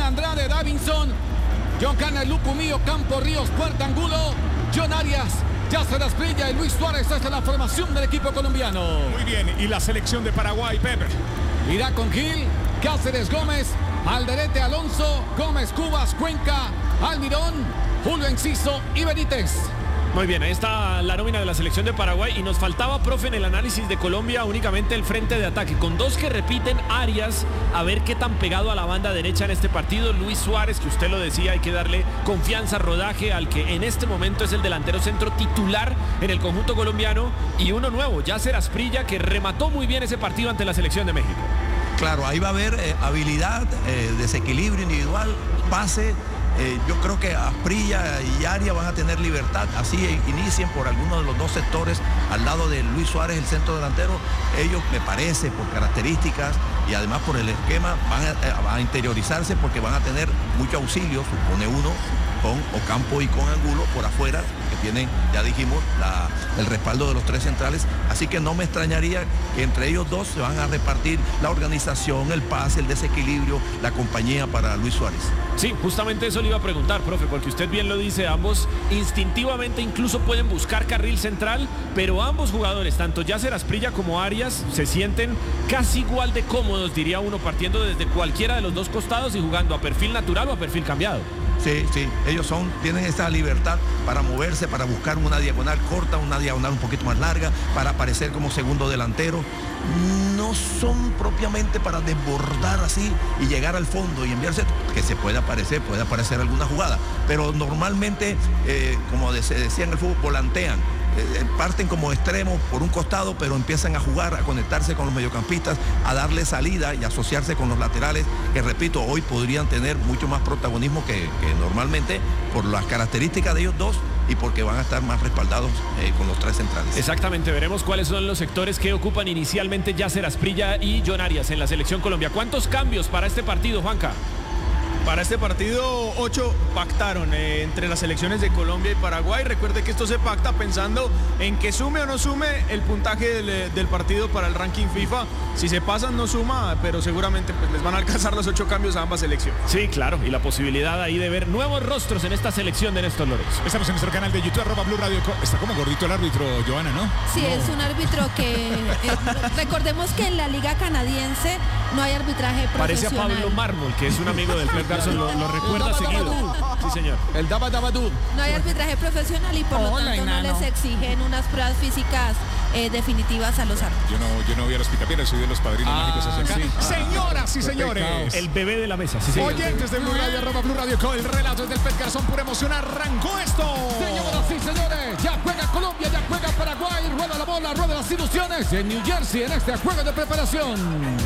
Andrade, Davinson, John Canel, Lucumí, Campo, Ríos, Puerta, Angulo, John Arias, Yasser Asprilla y Luis Suárez. Esta es la formación del equipo colombiano. Muy bien, y la selección de Paraguay, Pepe. Irá con Gil, Cáceres, Gómez, Alderete, Alonso, Gómez, Cubas, Cuenca, Almirón, Julio Enciso y Benítez. Muy bien, ahí está la nómina de la selección de Paraguay y nos faltaba, profe, en el análisis de Colombia únicamente el frente de ataque, con dos que repiten, Arias, a ver qué tan pegado a la banda derecha en este partido, Luis Suárez, que usted lo decía, hay que darle confianza, rodaje al que en este momento es el delantero centro titular en el conjunto colombiano, y uno nuevo, Yasser Asprilla, que remató muy bien ese partido ante la selección de México. Claro, ahí va a haber habilidad, desequilibrio individual, pase. Yo creo que Asprilla y Arias van a tener libertad, así inicien por alguno de los dos sectores al lado de Luis Suárez, el centro delantero. Ellos, me parece, por características y además por el esquema, van a interiorizarse porque van a tener mucho auxilio, supone uno, con Ocampo y con Angulo por afuera, que tienen, ya dijimos, el respaldo de los tres centrales. Así que no me extrañaría que entre ellos dos se van a repartir la organización, el pase, el desequilibrio, la compañía para Luis Suárez. Sí, justamente eso le iba a preguntar, profe, porque usted bien lo dice, ambos instintivamente incluso pueden buscar carril central, pero ambos jugadores, tanto Yasser Asprilla como Arias, se sienten casi igual de cómodos, diría uno, partiendo desde cualquiera de los dos costados y jugando a perfil natural o a perfil cambiado. Sí, ellos tienen esa libertad para moverse, para buscar una diagonal corta, una diagonal un poquito más larga, para aparecer como segundo delantero. No son propiamente para desbordar así y llegar al fondo y enviarse, que se puede aparecer alguna jugada, pero normalmente, como se decía en el fútbol, volantean. Parten como extremos por un costado, pero empiezan a jugar, a conectarse con los mediocampistas, a darle salida y asociarse con los laterales, que repito, hoy podrían tener mucho más protagonismo que normalmente por las características de ellos dos y porque van a estar más respaldados con los tres centrales. Exactamente, veremos cuáles son los sectores que ocupan inicialmente Yasser Asprilla y John Arias en la selección Colombia. ¿Cuántos cambios para este partido, Juanca? Para este partido, 8 pactaron entre las selecciones de Colombia y Paraguay. Recuerde que esto se pacta pensando en que sume o no sume el puntaje del partido para el ranking FIFA. Si se pasan, no suma, pero seguramente pues, les van a alcanzar los 8 cambios a ambas selecciones. Sí, claro, y la posibilidad ahí de ver nuevos rostros en esta selección de Néstor Lorenzo. Estamos en nuestro canal de YouTube, @Blue Radio. Está como gordito el árbitro, Johanna, ¿no? Sí, no. Es un árbitro que... recordemos que en la liga canadiense no hay arbitraje profesional. Parece a Pablo Mármol, que es un amigo del club. Lo recuerda seguido. Sí, señor. El Dabadú. No hay arbitraje profesional y por lo tanto no les exigen unas pruebas físicas definitivas a los árbitros. Yo no voy a los picapiedras, soy de los padrinos mágicos hacia acá. Sí. Señoras y señores, el bebé de la mesa. Sí, oyentes de Blue Radio, @Blue Radio, con el relato desde el Pet Garzón, pura emoción, arrancó esto. Señoras y señores, ya juega Colombia, ya juega Paraguay, rueda la bola, rueda las ilusiones en New Jersey en este juego de preparación.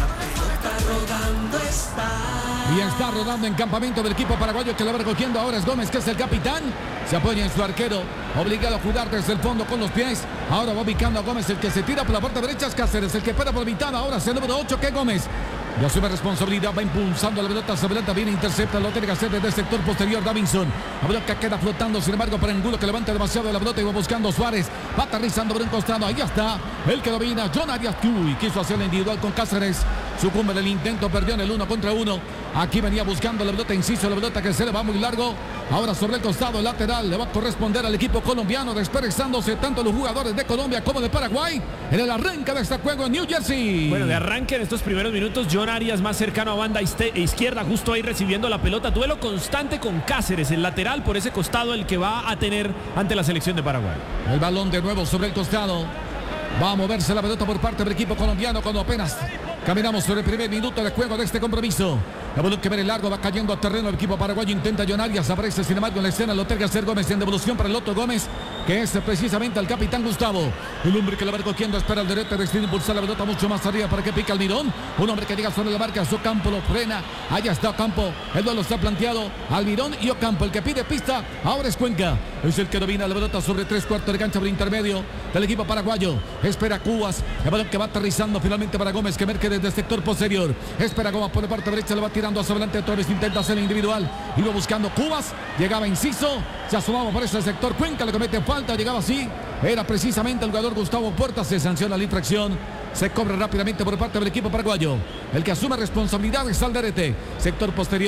Y está rodando en campamento del equipo paraguayo, que lo va recogiendo ahora es Gómez, que es el capitán. Se apoya en su arquero, obligado a jugar desde el fondo con los pies. Ahora va ubicando a Gómez, el que se tira por la puerta derecha es Cáceres, el que espera por mitad. Ahora es el número 8, que es Gómez. Y asume responsabilidad, va impulsando la pelota, se adelanta, viene, intercepta, lo tiene que hacer desde el sector posterior Davinson. La pelota queda flotando, sin embargo, para Angulo, que levanta demasiado la pelota y va buscando Suárez. Va aterrizando por un costado, ahí está, el que domina, John Arias, y quiso hacer la individual con Cáceres. Sucumbe del intento, perdió en el 1 contra 1. Aquí venía buscando la pelota, inciso, la pelota que se le va muy largo. Ahora sobre el costado lateral le va a corresponder al equipo colombiano, desperezándose tanto los jugadores de Colombia como de Paraguay en el arranque de este juego en New Jersey. Bueno, de arranque en estos primeros minutos, John Arias más cercano a banda izquierda, justo ahí recibiendo la pelota. Duelo constante con Cáceres, el lateral por ese costado, el que va a tener ante la selección de Paraguay. El balón de nuevo sobre el costado. Va a moverse la pelota por parte del equipo colombiano cuando apenas caminamos sobre el primer minuto de juego de este compromiso. La pelota que viene largo, va cayendo a terreno el equipo paraguayo, intenta John Arias, aparece sin embargo en la escena, lo tiene que hacer Gómez en devolución para el otro Gómez, que es precisamente el capitán Gustavo. El hombre que la va recogiendo, espera al derecho, decide impulsar la pelota mucho más arriba para que pique Almirón. Un hombre que llega sobre la marca, su Ocampo lo frena, allá está Ocampo, el duelo está planteado, Almirón y Ocampo, el que pide pista, ahora es Cuenca, es el que domina la pelota sobre 3/4 de cancha por intermedio del equipo paraguayo. Espera Cubas, el balón que va aterrizando finalmente para Gómez, que merque desde el sector posterior. Espera Gómez por la parte derecha, le va tirando hacia adelante, Torres intenta hacer el individual, iba buscando Cubas, llegaba Inciso, se asomaba por ese sector, Cuenca le comete falta, llegaba así, era precisamente el jugador Gustavo Puerta, se sanciona la infracción, se cobra rápidamente por parte del equipo paraguayo. El que asume responsabilidad es Alderete, sector posterior.